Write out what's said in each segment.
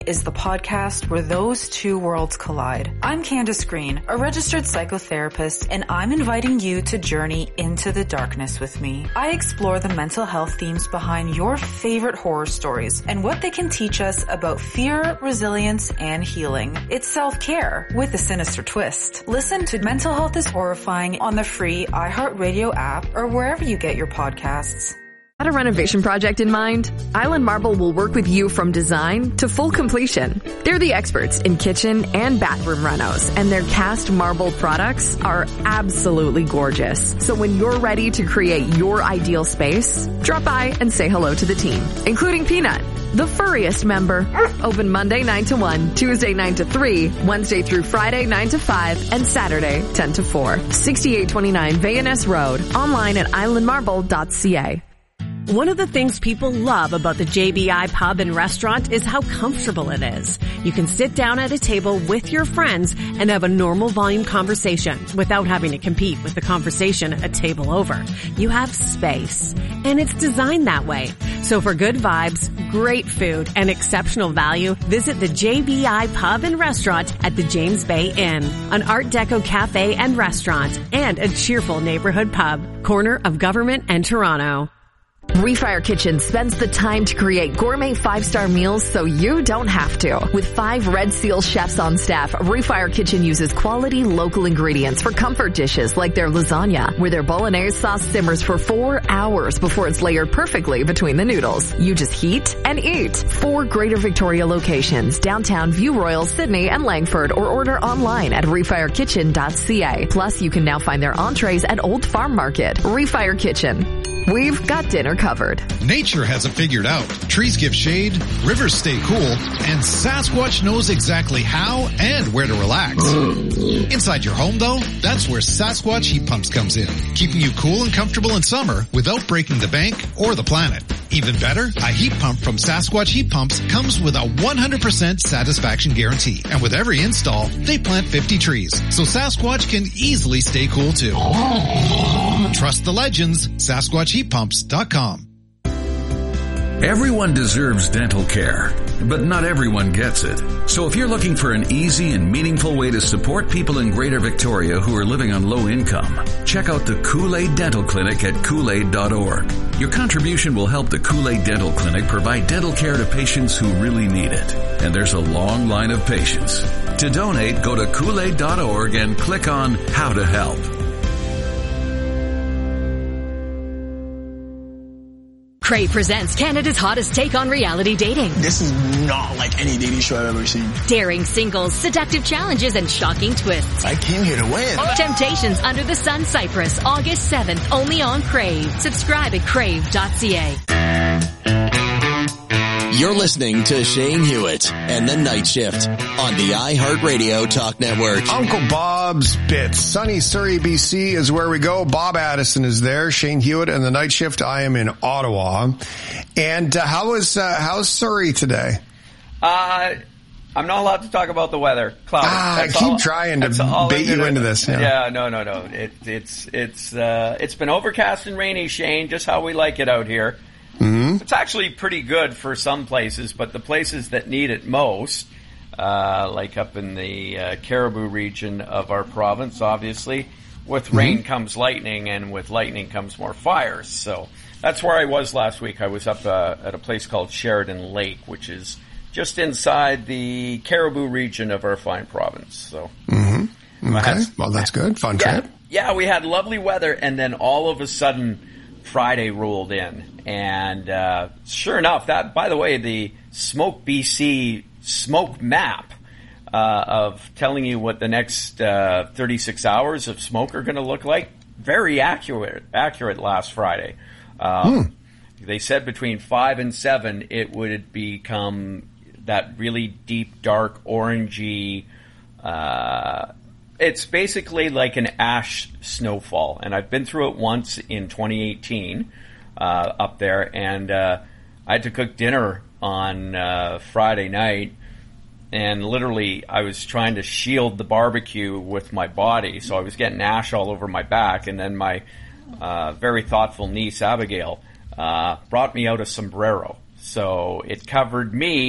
is the podcast where those two worlds collide. I'm Candace Green, a registered psychotherapist, and I'm inviting you to journey into the darkness with me. I explore the mental health themes behind your favorite horror stories and what they can teach us about fear, resilience, and healing. It's self-care with a sinister twist. Listen to Mental Health is Horrifying on the free iHeartRadio app or wherever you get your podcasts. Got a renovation project in mind? Island Marble will work with you from design to full completion. They're the experts in kitchen and bathroom renos, and their cast marble products are absolutely gorgeous. So when you're ready to create your ideal space, drop by and say hello to the team, including Peanut, the furriest member. Open Monday 9 to 1, Tuesday 9 to 3, Wednesday through Friday 9 to 5, and Saturday 10 to 4. 6829 Van Ness Road. Online at islandmarble.ca. One of the things people love about the JBI Pub and Restaurant is how comfortable it is. You can sit down at a table with your friends and have a normal volume conversation without having to compete with the conversation a table over. You have space, and it's designed that way. So for good vibes, great food, and exceptional value, visit the JBI Pub and Restaurant at the James Bay Inn, an Art Deco cafe and restaurant, and a cheerful neighborhood pub, corner of Government and Toronto. Refire Kitchen spends the time to create gourmet 5-star meals so you don't have to. With 5 Red Seal chefs on staff, Refire Kitchen uses quality local ingredients for comfort dishes like their lasagna, where their bolognese sauce simmers for 4 hours before it's layered perfectly between the noodles. You just heat and eat. 4 Greater Victoria locations, downtown, View Royal, Sydney, and Langford, or order online at refirekitchen.ca. Plus, you can now find their entrees at Old Farm Market. Refire Kitchen. We've got dinner covered. Nature has it figured out. Trees give shade, rivers stay cool, and Sasquatch knows exactly how and where to relax. Inside your home, though, that's where Sasquatch Heat Pumps comes in, keeping you cool and comfortable in summer without breaking the bank or the planet. Even better, a heat pump from Sasquatch Heat Pumps comes with a 100% satisfaction guarantee. And with every install, they plant 50 trees, so Sasquatch can easily stay cool too. Trust the legends, SasquatchHeatPumps.com. Everyone deserves dental care, but not everyone gets it. So if you're looking for an easy and meaningful way to support people in Greater Victoria who are living on low income, check out the Kool-Aid Dental Clinic at Kool-Aid.org. Your contribution will help the Kool-Aid Dental Clinic provide dental care to patients who really need it. And there's a long line of patients. To donate, go to Kool-Aid.org and click on How to Help. Crave presents Canada's hottest take on reality dating. This is not like any dating show I've ever seen. Daring singles, seductive challenges, and shocking twists. I came here to win. Temptations Under the Sun Cyprus, August 7th, only on Crave. Subscribe at crave.ca. You're listening to Shane Hewitt and The Night Shift on the iHeartRadio Talk Network. Uncle Bob's Bits. Sunny Surrey, BC is where we go. Bob Addison is there. Shane Hewitt and The Night Shift. I am in Ottawa. And how's Surrey today? I'm not allowed to talk about the weather. Cloudy. I keep trying to bait you into this. Yeah, no. It's been overcast and rainy, Shane, just how we like it out here. Mm-hmm. It's actually pretty good for some places, but the places that need it most, like up in the Caribou region of our province, obviously, with rain comes lightning, and with lightning comes more fires. So that's where I was last week. I was up at a place called Sheridan Lake, which is just inside the Caribou region of our fine province. So, okay. Well, that's good. Fun trip. Yeah, we had lovely weather, and then all of a sudden, Friday rolled in. And sure enough, that, by the way, the Smoke BC smoke map of telling you what the next 36 hours of smoke are going to look like, very accurate last Friday. They said between 5 and 7 it would become that really deep, dark, orangey. It's basically like an ash snowfall, and I've been through it once in 2018 up there, and I had to cook dinner on Friday night, and literally I was trying to shield the barbecue with my body, so I was getting ash all over my back, and then my very thoughtful niece, Abigail, brought me out a sombrero. So it covered me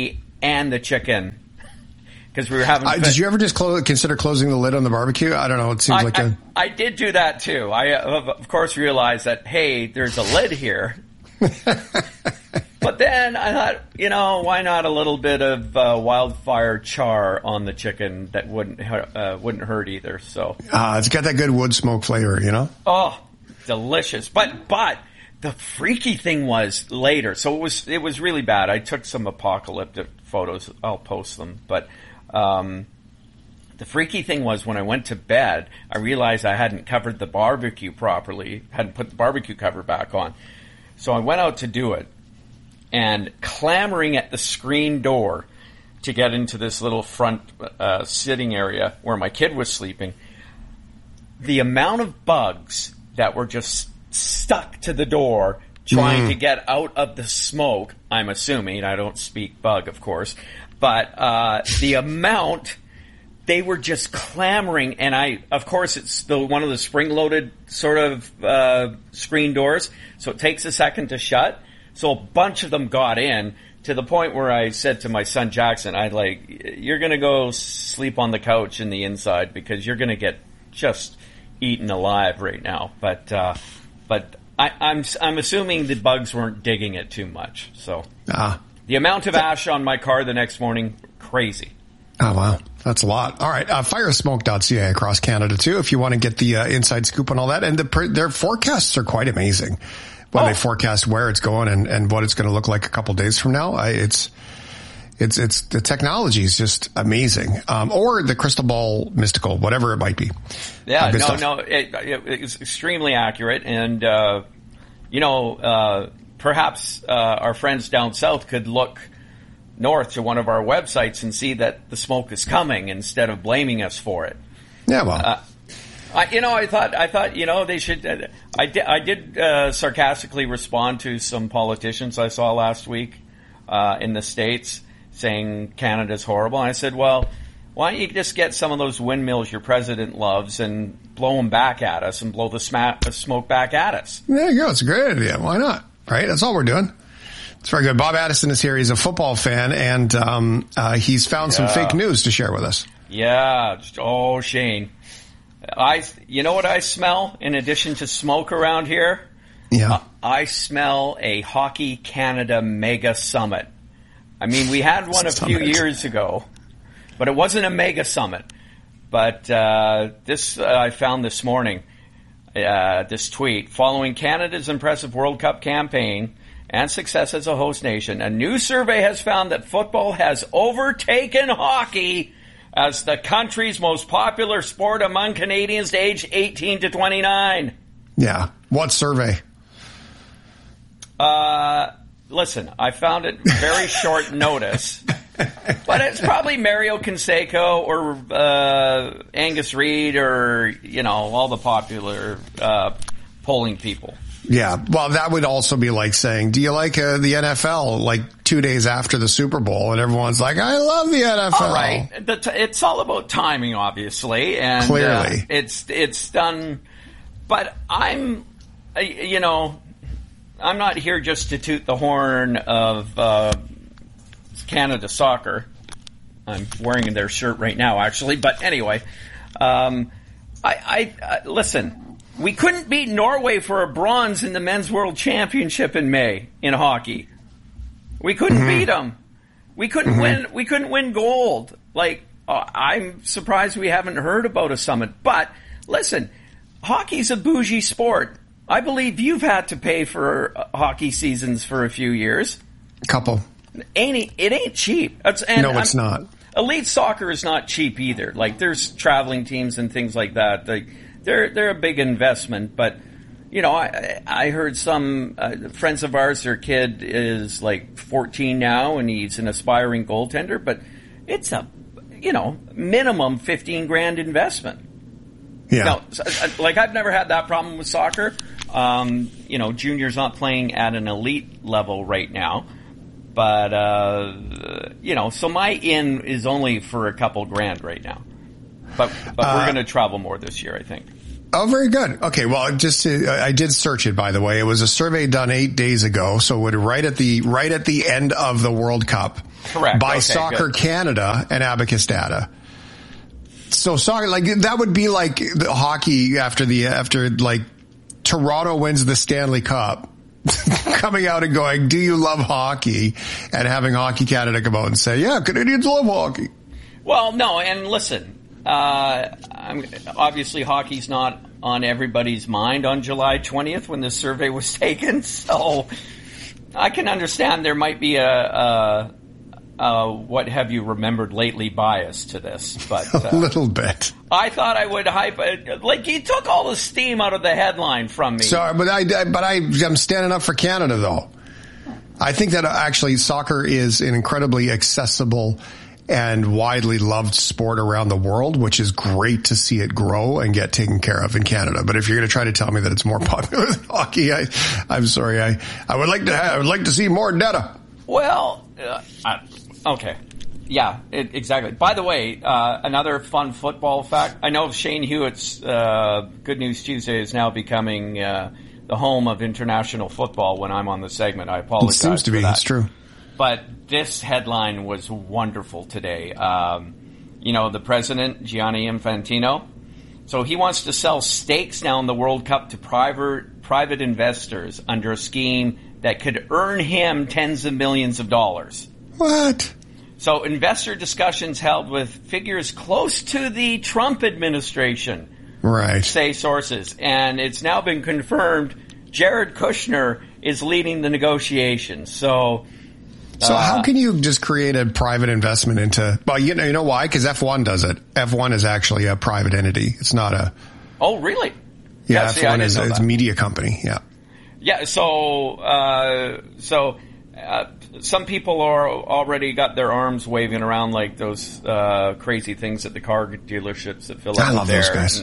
and the chicken. Because we were having. Did you ever just consider closing the lid on the barbecue? I don't know. It seems I did do that too. I of course realized that there's a lid here. But then I thought, why not a little bit of wildfire char on the chicken that wouldn't hurt either. So it's got that good wood smoke flavor, Oh, delicious. But the freaky thing was later. So it was really bad. I took some apocalyptic photos. I'll post them, but. The freaky thing was when I went to bed, I realized I hadn't covered the barbecue properly, hadn't put the barbecue cover back on. So I went out to do it, and clamoring at the screen door to get into this little front sitting area where my kid was sleeping, the amount of bugs that were just stuck to the door trying to get out of the smoke, I'm assuming, I don't speak bug, of course, but the amount, they were just clamoring, and of course, it's one of the spring-loaded sort of screen doors, so it takes a second to shut. So a bunch of them got in to the point where I said to my son Jackson, you're going to go sleep on the couch in the inside because you're going to get just eaten alive right now. But I'm assuming the bugs weren't digging it too much, so. The amount of ash on my car the next morning, crazy. Oh, wow. That's a lot. All right. Firesmoke.ca across Canada, too, if you want to get the inside scoop on all that. And their forecasts are quite amazing when they forecast where it's going and what it's going to look like a couple days from now. It's the technology is just amazing. Or the crystal ball mystical, whatever it might be. Yeah, it's extremely accurate. And, perhaps our friends down south could look north to one of our websites and see that the smoke is coming instead of blaming us for it. Yeah, well, I thought they should. I did sarcastically respond to some politicians I saw last week in the States saying Canada's horrible. And I said, well, why don't you just get some of those windmills your president loves and blow them back at us and blow the smoke back at us? There you go. It's a great idea. Why not? Right? That's all we're doing. It's very good. Bob Addison is here. He's a football fan, and he's found some fake news to share with us. Yeah. Oh, Shane. You know what I smell in addition to smoke around here? Yeah. I smell a Hockey Canada mega summit. I mean, we had one a few years ago, but it wasn't a mega summit. But this I found this morning. This tweet, following Canada's impressive World Cup campaign and success as a host nation, a new survey has found that football has overtaken hockey as the country's most popular sport among Canadians aged 18 to 29. Yeah. What survey? Listen, I found it very short notice, but it's probably Mario Canseco or Angus Reid or, all the popular polling people. Yeah, well, that would also be like saying, do you like the NFL, like 2 days after the Super Bowl, and everyone's like, I love the NFL. All right. It's all about timing, obviously. And clearly. It's done, but I'm not here just to toot the horn of Canada Soccer. I'm wearing their shirt right now, actually. But anyway, I listen. We couldn't beat Norway for a bronze in the Men's World Championship in May in hockey. We couldn't beat them. We couldn't win. We couldn't win gold. I'm surprised we haven't heard about a summit. But listen, hockey's a bougie sport. I believe you've had to pay for hockey seasons for a few years. A couple. It ain't cheap. It's not. Elite soccer is not cheap either. There's traveling teams and things like that. They're a big investment, but I heard some friends of ours, their kid is 14 now, and he's an aspiring goaltender, but it's a minimum $15,000 investment. Yeah. I've never had that problem with soccer. Junior's not playing at an elite level right now, but so my in is only for a couple grand right now. But we're going to travel more this year, I think. Oh, very good. Okay, well, I did search it, by the way. It was a survey done 8 days ago, so right at the end of the World Cup. Correct. By Soccer Canada and Abacus Data. So soccer, like, that would be like the hockey after like Toronto wins the Stanley Cup. Coming out and going, do you love hockey? And having Hockey Canada come out and say, yeah, Canadians love hockey. Well, no, and listen, obviously hockey's not on everybody's mind on July 20th when this survey was taken, so I can understand there might be a what have you remembered lately bias to this, but a little bit. I thought I would hype it. Like, you took all the steam out of the headline from me. Sorry, but I'm standing up for Canada, though. I think that actually soccer is an incredibly accessible and widely loved sport around the world, which is great to see it grow and get taken care of in Canada. But if you're going to try to tell me that it's more popular than hockey, I'm sorry. I would like to see more data. Well, okay. Yeah, exactly. By the way, another fun football fact. I know Shane Hewitt's Good News Tuesday is now becoming the home of international football when I'm on the segment. I apologize. It seems to be. It's true. But this headline was wonderful today. The president, Gianni Infantino, so he wants to sell stakes now in the World Cup to private investors under a scheme that could earn him tens of millions of dollars. What? So investor discussions held with figures close to the Trump administration, right? Say sources. And it's now been confirmed Jared Kushner is leading the negotiations. So how can you just create a private investment into, well, you know why? Because F1 does it. F1 is actually a private entity. It's not a... Oh, really? Yeah, F1 is a media company, yeah. Yeah, so some people are already got their arms waving around like those crazy things at the car dealerships that fill up there. I love those guys.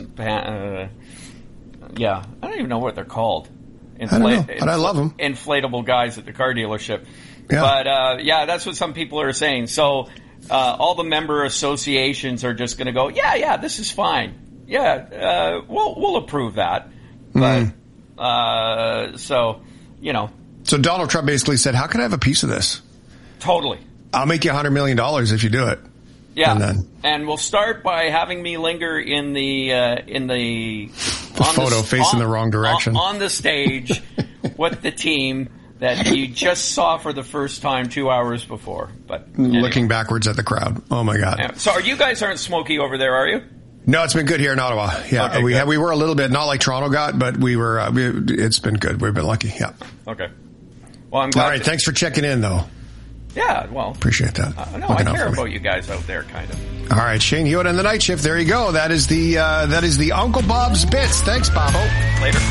Yeah, I don't even know what they're called. I don't know, but I love them. Inflatable guys at the car dealership. Yeah. But that's what some people are saying. So all the member associations are just going to go, yeah, this is fine. Yeah, we'll approve that. But so Donald Trump basically said, how can I have a piece of this? Totally. I'll make you $100 million if you do it. Yeah. And we'll start by having me linger in the photo facing the wrong direction on the stage with the team that you just saw for the first time 2 hours before. But anyway. Looking backwards at the crowd. Oh my God. Yeah. So you guys aren't smoky over there, are you? No, it's been good here in Ottawa. Yeah, okay, we were a little bit, not like Toronto got, but we were. It's been good. We've been lucky. Yeah. Okay. Well, I'm glad. All right. Thanks for checking in, though. Yeah. Well, appreciate that. No, I care about you guys out there, kind of. All right, Shane Hewitt and the Night Shift. There you go. That is the Uncle Bob's Bits. Thanks, Bobo. Later.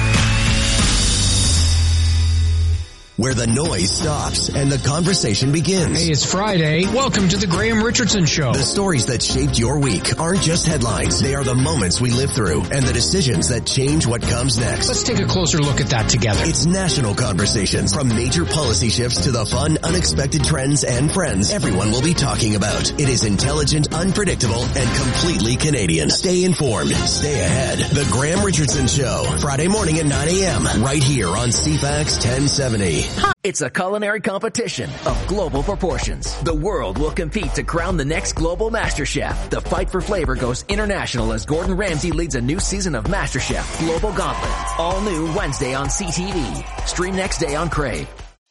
Where the noise stops and the conversation begins. Hey, it's Friday. Welcome to the Graham Richardson Show. The stories that shaped your week aren't just headlines. They are the moments we live through and the decisions that change what comes next. Let's take a closer look at that together. It's national conversations. From major policy shifts to the fun, unexpected trends and friends everyone will be talking about. It is intelligent, unpredictable, and completely Canadian. Stay informed. Stay ahead. The Graham Richardson Show. Friday morning at 9 a.m. right here on CFAX 1070. It's a culinary competition of global proportions. The world will compete to crown the next global MasterChef. The fight for flavor goes international as Gordon Ramsay leads a new season of MasterChef Global Gauntlet. All new Wednesday on CTV. Stream next day on Crave.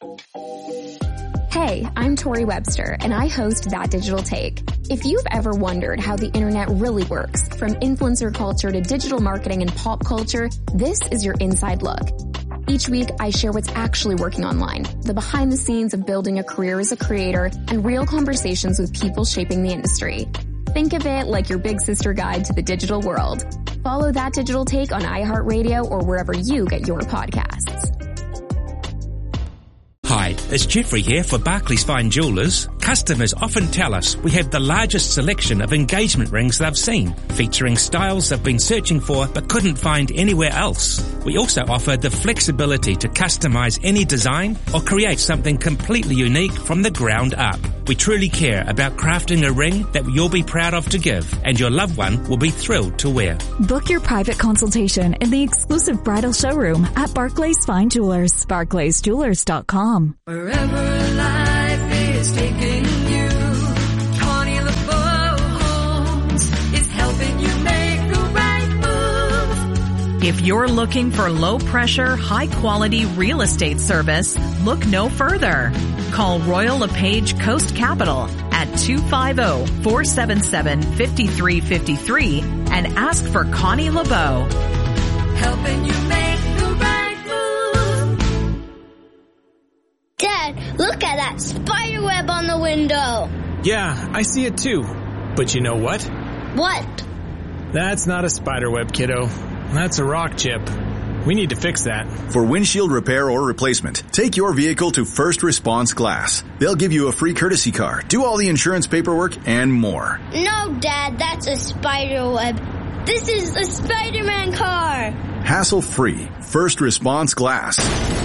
Hey, I'm Tori Webster, and I host That Digital Take. If you've ever wondered how the internet really works, from influencer culture to digital marketing and pop culture, this is your inside look. Each week, I share what's actually working online, the behind the scenes of building a career as a creator, and real conversations with people shaping the industry. Think of it like your big sister guide to the digital world. Follow That Digital Take on iHeartRadio or wherever you get your podcasts. Hi, it's Jeffrey here for Barclays Fine Jewellers. Customers often tell us we have the largest selection of engagement rings they've seen, featuring styles they've been searching for but couldn't find anywhere else. We also offer the flexibility to customize any design or create something completely unique from the ground up. We truly care about crafting a ring that you'll be proud of to give, and your loved one will be thrilled to wear. Book your private consultation in the exclusive bridal showroom at Barclays Fine Jewelers. BarclaysJewelers.com. Wherever life is taking you, Connie LeBeau Homes is helping you make the right move. If you're looking for low-pressure, high-quality real estate service, look no further. Call Royal LePage Coast Capital at 250-477-5353 and ask for Connie LeBeau. Helping you make the right move. Dad, look at that spider web on the window. Yeah, I see it too. But you know what? What? That's not a spider web, kiddo. That's a rock chip. We need to fix that. For windshield repair or replacement, take your vehicle to First Response Glass. They'll give you a free courtesy car, do all the insurance paperwork, and more. No, Dad, that's a spider web. This is a Spider-Man car. Hassle-free. First Response Glass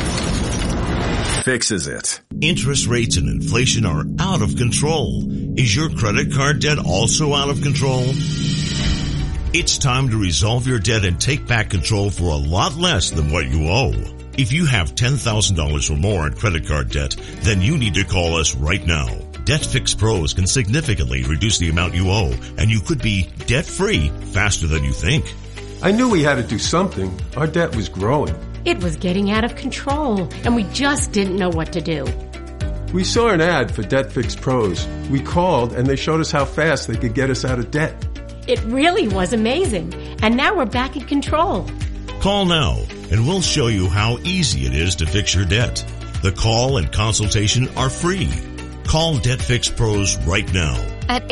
fixes it. Interest rates and inflation are out of control. Is your credit card debt also out of control? It's time to resolve your debt and take back control for a lot less than what you owe. If you have $10,000 or more in credit card debt, then you need to call us right now. Debt Fix Pros can significantly reduce the amount you owe, and you could be debt-free faster than you think. I knew we had to do something. Our debt was growing. It was getting out of control, and we just didn't know what to do. We saw an ad for Debt Fix Pros. We called, and they showed us how fast they could get us out of debt. It really was amazing, and now we're back in control. Call now, and we'll show you how easy it is to fix your debt. The call and consultation are free. Call Debt Fix Pros right now. At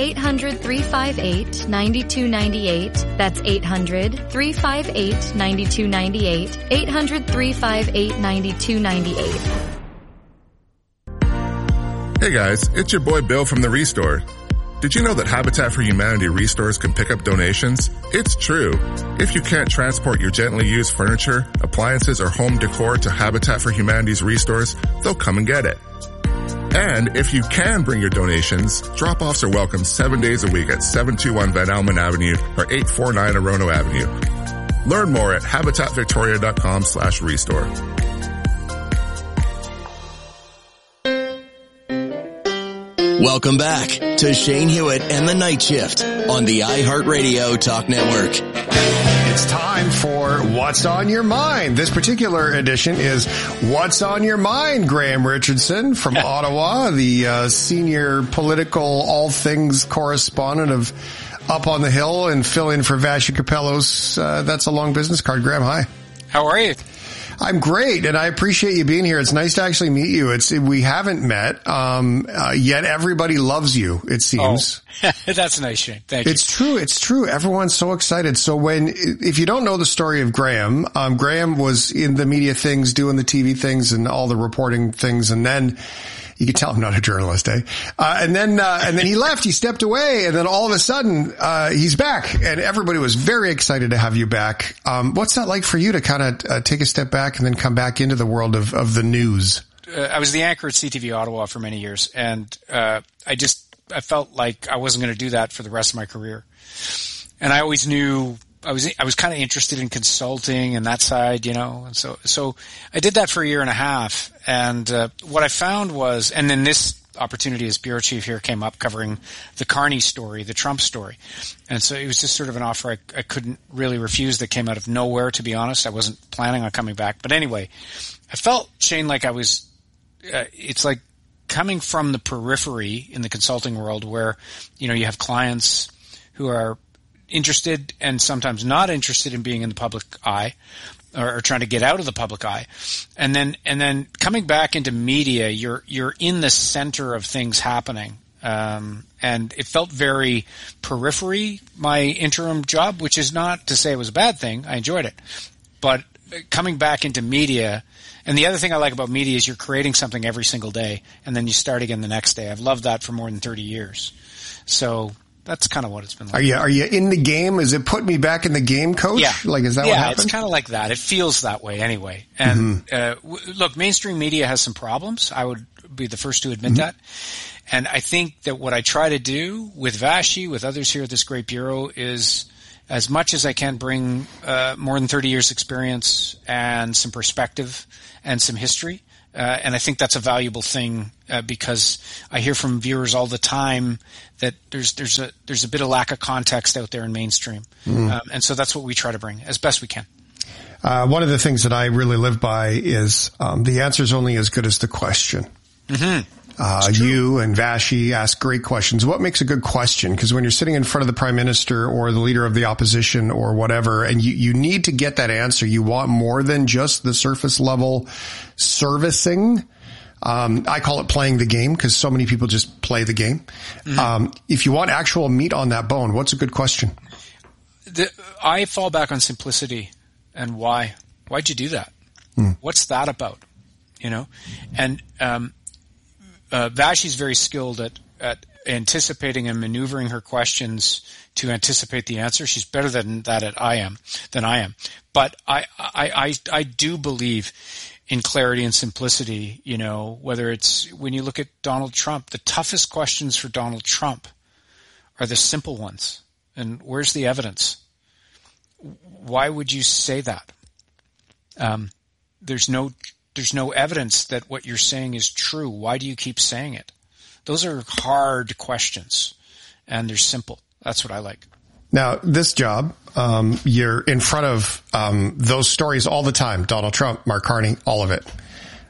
800-358-9298. That's 800-358-9298. 800-358-9298. Hey guys, it's your boy Bill from the Restore. Did you know that Habitat for Humanity restores can pick up donations? It's true. If you can't transport your gently used furniture, appliances, or home decor to Habitat for Humanity's restores, they'll come and get it. And if you can bring your donations, drop-offs are welcome 7 days a week at 721 Van Almen Avenue or 849 Orono Avenue. Learn more at habitatvictoria.com/restore. Welcome back to Shane Hewitt and the Night Shift on the iHeartRadio Talk Network. It's time for What's on Your Mind. This particular edition is What's on Your Mind, Graham Richardson from Ottawa, the senior political all things correspondent of Up on the Hill and fill in for Vassy Capello's That's a Long Business Card. Graham, hi. How are you? I'm great, and I appreciate you being here. It's nice to actually meet you. We haven't met, yet everybody loves you, it seems. Oh, that's nice, Shane. Thank you. It's true. Everyone's so excited. So if you don't know the story of Graham, Graham was in the media things, doing the TV things and all the reporting things, and then you can tell I'm not a journalist, eh? And then he left, he stepped away, and then all of a sudden, he's back, and everybody was very excited to have you back. What's that like for you to kind of take a step back and then come back into the world of the news? I was the anchor at CTV Ottawa for many years, and I felt like I wasn't going to do that for the rest of my career. And I always knew I was kind of interested in consulting and that side, and so I did that for a year and a half. And what I found was, and then this opportunity as bureau chief here came up covering the Carney story, the Trump story. And so it was just sort of an offer I couldn't really refuse that came out of nowhere, to be honest. I wasn't planning on coming back. But anyway, I felt, Shane, like I was, it's like coming from the periphery in the consulting world where, you have clients who are interested and sometimes not interested in being in the public eye or trying to get out of the public eye. And then coming back into media, you're in the center of things happening. And it felt very periphery, my interim job, which is not to say it was a bad thing. I enjoyed it. But coming back into media, and the other thing I like about media is you're creating something every single day and then you start again the next day. I've loved that for more than 30 years. So That's kind of what it's been like. Are you in the game? Is it put me back in the game, coach? Yeah. Like, is that what happened? Yeah, it's kind of like that. It feels that way anyway. And, look, mainstream media has some problems. I would be the first to admit that. And I think that what I try to do with Vassy, with others here at this great bureau, is as much as I can bring more than 30 years experience and some perspective and some history. And I think that's a valuable thing because I hear from viewers all the time that there's a bit of lack of context out there in mainstream. And so that's what we try to bring as best we can. One of the things that I really live by is the answer is only as good as the question. You and Vassy ask great questions. What makes a good question? Because when you're sitting in front of the prime minister or the leader of the opposition or whatever, and you need to get that answer, you want more than just the surface level servicing. I call it playing the game because so many people just play the game. If you want actual meat on that bone, what's a good question? I fall back on simplicity and why. Why'd you do that? What's that about? You know, and Vassy's very skilled at anticipating and maneuvering her questions to anticipate the answer. She's better than I am. But I do believe in clarity and simplicity, you know, whether it's when you look at Donald Trump, the toughest questions for Donald Trump are the simple ones. And where's the evidence? Why would you say that? There's no evidence that what you're saying is true. Why do you keep saying it? Those are hard questions, and they're simple. That's what I like. Now, this job, you're in front of those stories all the time. Donald Trump, Mark Carney, all of it.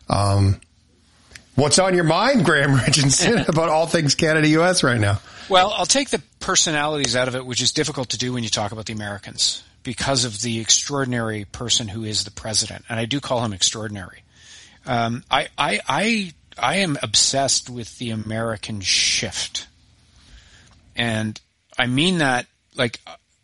What's on your mind, Graham Richardson, about all things Canada-US right now? Well, I'll take the personalities out of it, which is difficult to do when you talk about the Americans because of the extraordinary person who is the president. And I do call him extraordinary. I am obsessed with the American shift. And I mean that, like,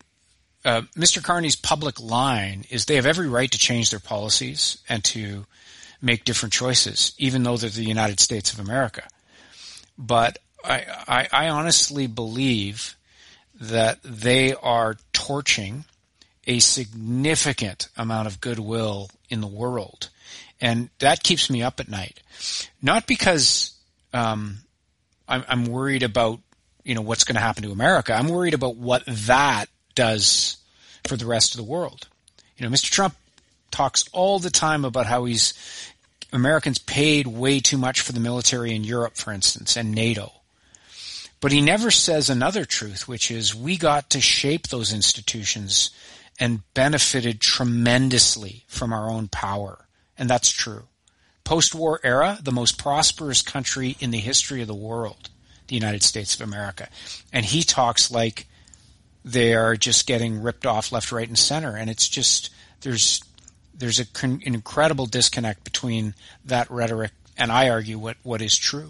Mr. Carney's public line is they have every right to change their policies and to make different choices, even though they're the United States of America. But I honestly believe that they are torching a significant amount of goodwill in the world. And that keeps me up at night. Not because I'm worried about, you know, what's going to happen to America. I'm worried about what that does for the rest of the world. You know, Mr. Trump talks all the time about how Americans paid way too much for the military in Europe, for instance, and NATO. But he never says another truth, which is we got to shape those institutions and benefited tremendously from our own power. And that's true. Post-war era, the most prosperous country in the history of the world, the United States of America. And he talks like they are just getting ripped off left, right, and center. And it's just, there's an incredible disconnect between that rhetoric and I argue what is true.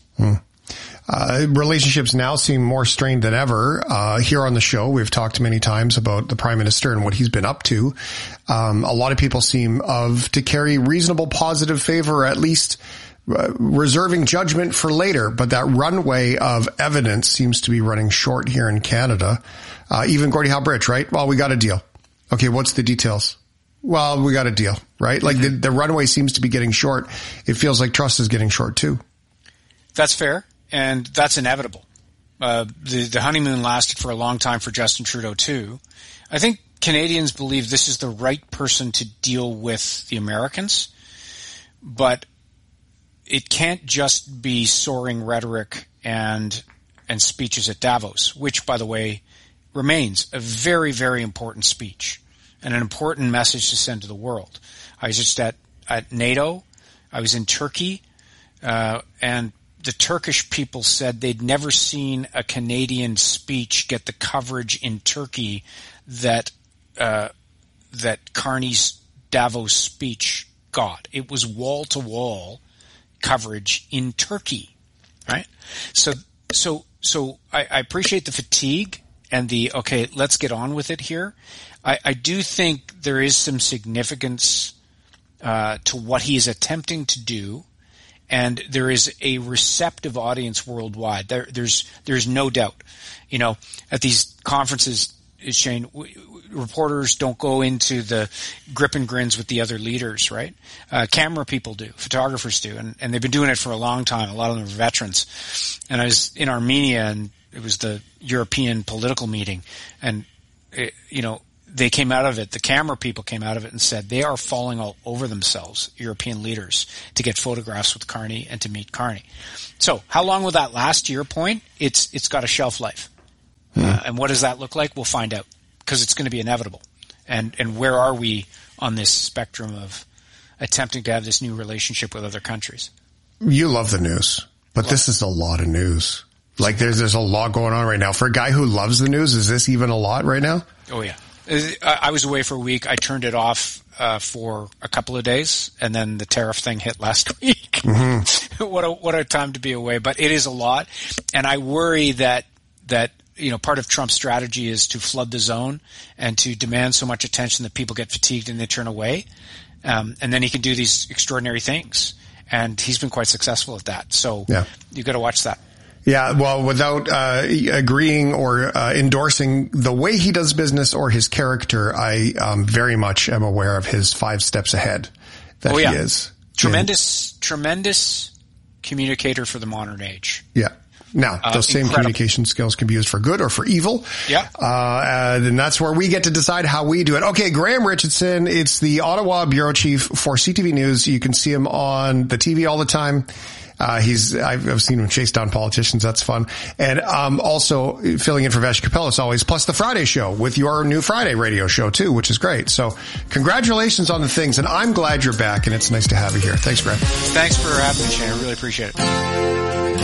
Relationships now seem more strained than ever. Here on the show, we've talked many times about the Prime Minister and what he's been up to. A lot of people seem to carry reasonable positive favor, or at least reserving judgment for later. But that runway of evidence seems to be running short here in Canada. Even Gordie Howe-Bridge, right? Well, we got a deal. Okay, what's the details? Well, we got a deal, right? Like the runway seems to be getting short. It feels like trust is getting short too. That's fair. And that's inevitable. The honeymoon lasted for a long time for Justin Trudeau too. I think Canadians believe this is the right person to deal with the Americans, but it can't just be soaring rhetoric and speeches at Davos, which, by the way, remains a very, very important speech and an important message to send to the world. I was just at NATO. I was in Turkey, and the Turkish people said they'd never seen a Canadian speech get the coverage in Turkey that Carney's Davos speech got. It was wall-to-wall coverage in Turkey, right? So I appreciate the fatigue and okay, let's get on with it here. I do think there is some significance to what he is attempting to do, and there is a receptive audience worldwide. There's no doubt. You know, at these conferences, Shane, reporters don't go into the grip and grins with the other leaders, right? Camera people do, photographers do, and they've been doing it for a long time. A lot of them are veterans. And I was in Armenia, and it was the European political meeting, and they came out of it, the camera people came out of it and said they are falling all over themselves, European leaders, to get photographs with Carney and to meet Carney. So how long will that last? To your point, it's got a shelf life. And what does that look like? We'll find out, because it's going to be inevitable. And where are we on this spectrum of attempting to have this new relationship with other countries? You love the news, but this is a lot of news. Like there's a lot going on right now. For a guy who loves the news, is this even a lot right now? Oh yeah. I was away for a week. I turned it off for a couple of days, and then the tariff thing hit last week. Mm-hmm. What a time to be away. But it is a lot, and I worry that part of Trump's strategy is to flood the zone and to demand so much attention that people get fatigued and they turn away, and then he can do these extraordinary things. And he's been quite successful at that. So you got to watch that. Yeah, well, without agreeing or endorsing the way he does business or his character, I very much am aware of his 5 steps ahead that he is. Tremendous communicator for the modern age. Yeah. Now, those same communication skills can be used for good or for evil. Yeah. And that's where we get to decide how we do it. Okay, Graham Richardson, it's the Ottawa bureau chief for CTV News. You can see him on the TV all the time. I've seen him chase down politicians. That's fun. And, also filling in for Vash Capel as always, plus the Friday show with your new Friday radio show too, which is great. So congratulations on the things. And I'm glad you're back, and it's nice to have you here. Thanks, Graham. Thanks for having me, Shane. I really appreciate it.